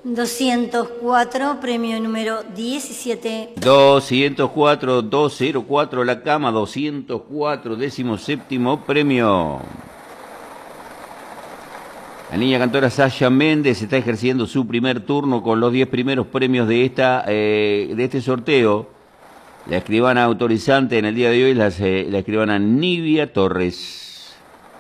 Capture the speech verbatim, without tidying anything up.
doscientos cuatro, premio número diecisiete. doscientos cuatro, doscientos cuatro, la cama, doscientos cuatro, décimo séptimo premio. La niña cantora Sasha Méndez está ejerciendo su primer turno con los diez primeros premios de, esta, eh, de este sorteo. La escribana autorizante en el día de hoy es la, la escribana Nivia Torres.